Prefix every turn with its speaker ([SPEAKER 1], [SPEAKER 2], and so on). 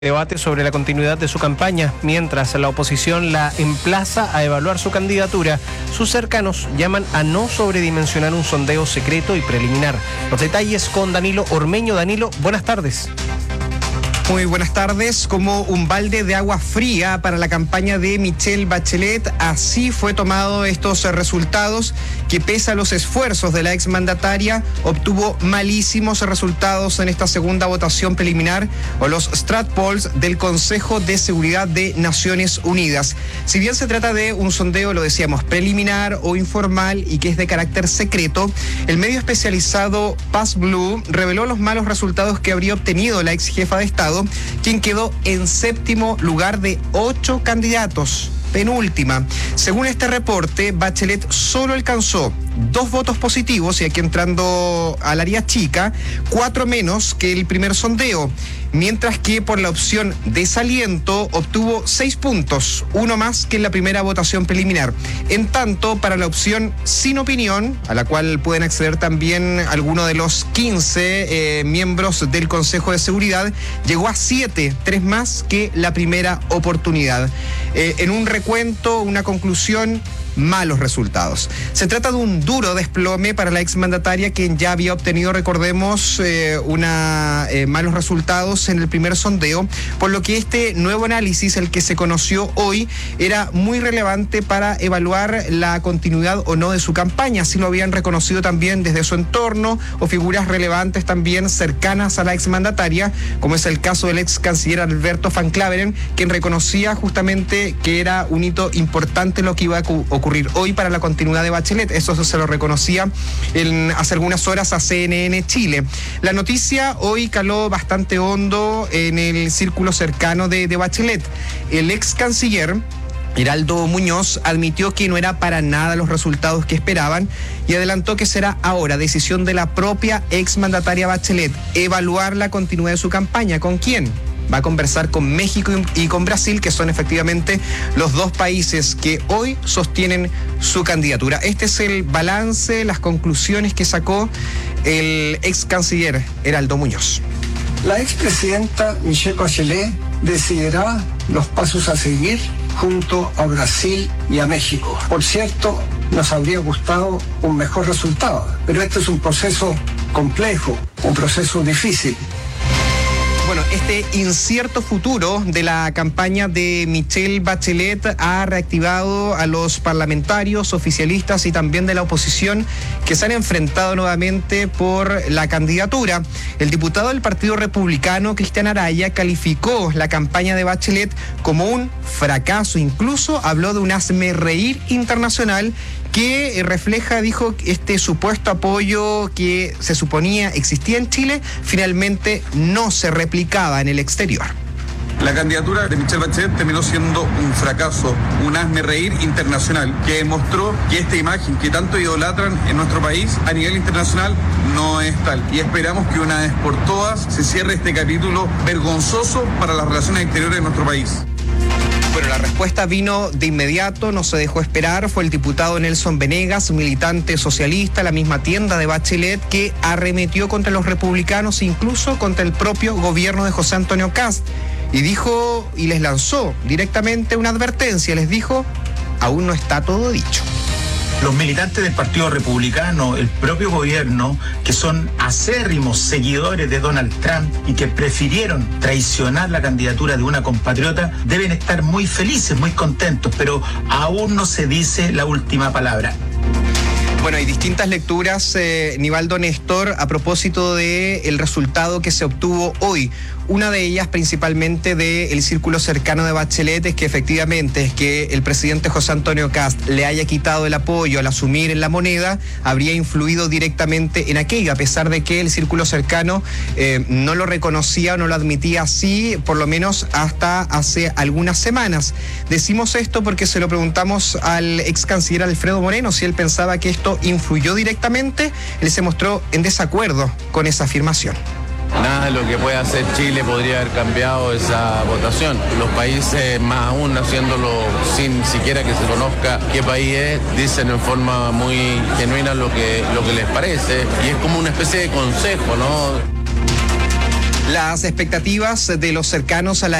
[SPEAKER 1] Debate sobre la continuidad de su campaña, mientras la oposición la emplaza a evaluar su candidatura. Sus cercanos llaman a no sobredimensionar un sondeo secreto y preliminar. Los detalles con Danilo Ormeño. Danilo, buenas tardes.
[SPEAKER 2] Muy buenas tardes. Como un balde de agua fría para la campaña de Michelle Bachelet, así fue tomado estos resultados, que pese a los esfuerzos de la exmandataria, obtuvo malísimos resultados en esta segunda votación preliminar o los Strat Polls del Consejo de Seguridad de Naciones Unidas. Si bien se trata de un sondeo, lo decíamos, preliminar o informal y que es de carácter secreto, el medio especializado Paz Blue reveló los malos resultados que habría obtenido la ex jefa de Estado, quien quedó en séptimo lugar de 8 candidatos. Penúltima. Según este reporte, Bachelet solo alcanzó 2 votos positivos, y aquí entrando al área chica, 4 menos que el primer sondeo, mientras que por la opción desaliento obtuvo 6 puntos, 1 más que en la primera votación preliminar. En tanto, para la opción sin opinión, a la cual pueden acceder también algunos de los 15 miembros del Consejo de Seguridad, llegó a 7, 3 más que la primera oportunidad. En un recuento, una conclusión: malos resultados. Se trata de un duro desplome para la exmandataria, quien ya había obtenido, recordemos, malos resultados en el primer sondeo, por lo que este nuevo análisis, el que se conoció hoy, era muy relevante para evaluar la continuidad o no de su campaña. Así lo habían reconocido también desde su entorno o figuras relevantes también cercanas a la exmandataria, como es el caso del ex canciller Alberto Van Claveren, quien reconocía justamente que era un hito importante lo que iba a ocurrir hoy para la continuidad de Bachelet. Eso se lo reconocía hace algunas horas a CNN Chile. La noticia hoy caló bastante hondo en el círculo cercano de Bachelet. El ex canciller Heraldo Muñoz admitió que no era para nada los resultados que esperaban y adelantó que será ahora decisión de la propia exmandataria Bachelet evaluar la continuidad de su campaña. ¿Con quién? Va a conversar con México y con Brasil, que son efectivamente los 2 países que hoy sostienen su candidatura. Este es el balance, las conclusiones que sacó el ex canciller Heraldo Muñoz.
[SPEAKER 3] La expresidenta Michelle Bachelet decidirá los pasos a seguir junto a Brasil y a México. Por cierto, nos habría gustado un mejor resultado, pero este es un proceso complejo, un proceso difícil.
[SPEAKER 2] Bueno, este incierto futuro de la campaña de Michelle Bachelet ha reactivado a los parlamentarios, oficialistas y también de la oposición, que se han enfrentado nuevamente por la candidatura. El diputado del Partido Republicano, Cristian Araya, calificó la campaña de Bachelet como un fracaso. Incluso habló de un hazmerreír internacional que refleja, dijo, este supuesto apoyo que se suponía existía en Chile, finalmente no se replicaba en el exterior.
[SPEAKER 4] La candidatura de Michelle Bachelet terminó siendo un fracaso, un hazmerreír internacional, que demostró que esta imagen que tanto idolatran en nuestro país a nivel internacional no es tal. Y esperamos que una vez por todas se cierre este capítulo vergonzoso para las relaciones exteriores de nuestro país.
[SPEAKER 2] Bueno, la respuesta vino de inmediato, no se dejó esperar. Fue el diputado Nelson Venegas, militante socialista, la misma tienda de Bachelet, que arremetió contra los republicanos, incluso contra el propio gobierno de José Antonio Kast. Y dijo, y les lanzó directamente una advertencia, les dijo: aún no está todo dicho.
[SPEAKER 5] Los militantes del Partido Republicano, el propio gobierno, que son acérrimos seguidores de Donald Trump y que prefirieron traicionar la candidatura de una compatriota, deben estar muy felices, muy contentos, pero aún no se dice la última palabra.
[SPEAKER 2] Bueno, hay distintas lecturas, Nivaldo Néstor, a propósito del resultado que se obtuvo hoy. Una de ellas, principalmente del círculo cercano de Bachelet, es que efectivamente es que el presidente José Antonio Kast le haya quitado el apoyo al asumir en la moneda, habría influido directamente en aquello, a pesar de que el círculo cercano no lo reconocía o no lo admitía así, por lo menos hasta hace algunas semanas. Decimos esto porque se lo preguntamos al ex canciller Alfredo Moreno si él pensaba que esto influyó directamente. Él se mostró en desacuerdo con esa afirmación.
[SPEAKER 6] Nada de lo que puede hacer Chile podría haber cambiado esa votación. Los países, más aún haciéndolo sin siquiera que se conozca qué país es, dicen en forma muy genuina lo que les parece, y es como una especie de consejo, ¿no?
[SPEAKER 2] Las expectativas de los cercanos a la